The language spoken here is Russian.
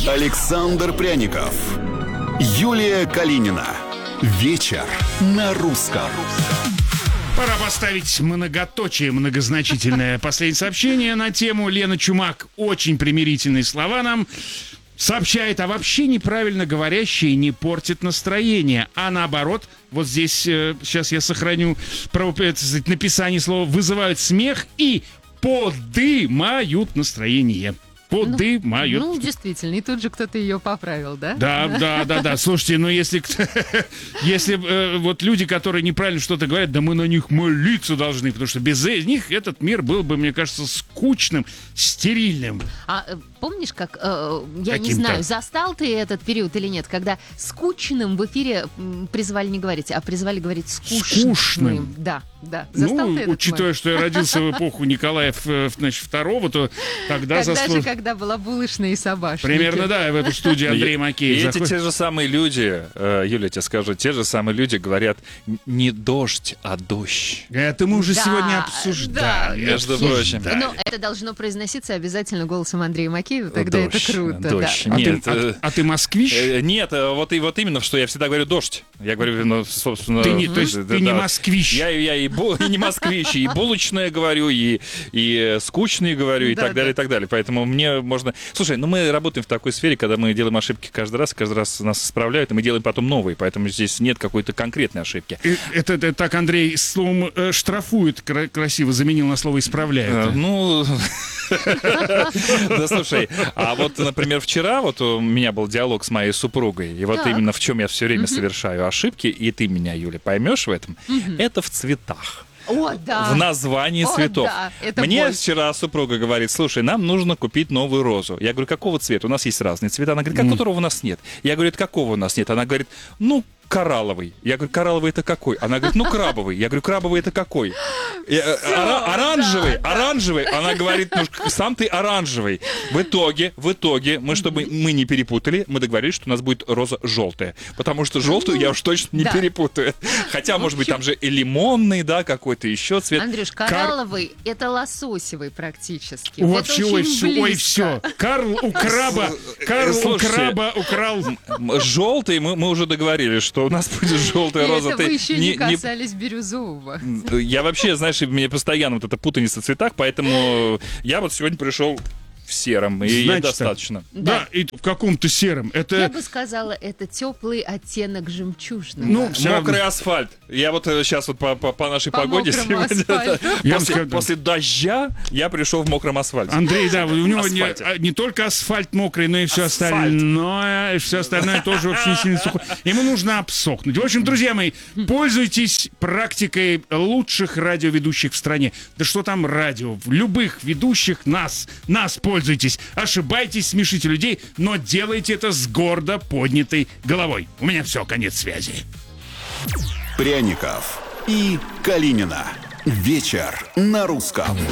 Александр Пряников, Юлия Калинина. Вечер на русском. Пора поставить многоточие, многозначительное последнее сообщение на тему. Лена Чумак очень примирительные слова нам сообщает, а вообще неправильно говорящие не портит настроение, а наоборот, вот здесь сейчас я сохраню написание слова, вызывают смех и подымают настроение. Подымают. Ну, действительно, и тут же кто-то ее поправил, да? Да. Слушайте, ну если вот люди, которые неправильно что-то говорят, да мы на них молиться должны, потому что без них этот мир был бы, мне кажется, скучным, стерильным. А помнишь, как, я не знаю, застал ты этот период или нет, когда скучным в эфире призвали не говорить, а призвали говорить скучным. Да. Застал ты этот учитывая, момент? что я родился в эпоху Николая II, то тогда Когда была булочная и собашники. Примерно, да, в эту студию Андрей Макеев И заходит. эти те же самые люди, Юля, тебе скажу, те же самые люди говорят не дождь, а дождь. Это мы уже Да, сегодня обсуждали. Между прочим. Но это должно произноситься обязательно голосом Андрея Макеева, тогда Дождь, это круто. дождь. Да. Нет, А ты москвич? Нет, вот именно, что я всегда говорю дождь. Я говорю, ну, собственно... То есть ты не москвич. Я и не москвич, и булочное говорю, и скучный говорю, и так далее, и так далее. Поэтому мне можно... Слушай, ну мы работаем в такой сфере, когда мы делаем ошибки каждый раз нас исправляют, и мы делаем потом новые, поэтому здесь нет какой-то конкретной ошибки. Это так Андрей словом штрафует, красиво заменил на слово исправляют. Ну... Да, слушай, а вот, например, вчера вот у меня был диалог с моей супругой, и вот именно в чем я все время совершаю ошибки, и ты меня, Юля, поймешь в этом, это в цветах. О, да. В названии цветов. Да, это Мне боль. вчера супруга говорит: слушай, нам нужно купить новую розу. Я говорю: какого цвета? У нас есть разные цвета. Она говорит: которого у нас нет. Я говорю: какого у нас нет? Она говорит: ну, коралловый. Я говорю: коралловый это какой? Она говорит: ну, крабовый. Я говорю: крабовый это какой? Оранжевый. Она говорит: ну, сам ты оранжевый. В итоге, чтобы мы не перепутали, мы договорились, что у нас будет роза желтая. Потому что желтую я уж точно не перепутаю. Хотя, может быть, там же и лимонный, да, какой-то еще цвет. Андрюш, коралловый — это лососевый практически. Вообще, это ой, все. Карл у краба украл. Желтый, мы уже договорились, что у нас будет желтая роза. Это вы еще не касались бирюзового. Я вообще, знаешь, мне постоянно вот эта путаница в цветах, поэтому я вот сегодня пришел в сером, и достаточно. Да, и в каком-то сером. Я бы сказала, это теплый оттенок жемчужного. Ну, мокрый асфальт. Я вот сейчас вот по нашей погоде сегодня, после дождя я пришел в мокром асфальте. Андрей, да, у него не только асфальт мокрый, но и все остальное. Все остальное тоже очень сильно сухое. Ему нужно обсохнуть. В общем, друзья мои, пользуйтесь практикой лучших радиоведущих в стране. Да что там радио? Любых ведущих нас пользуйтесь. Ошибайтесь, смешите людей, но делайте это с гордо поднятой головой. У меня все, конец связи. Пряников и Калинина. Вечер на русском.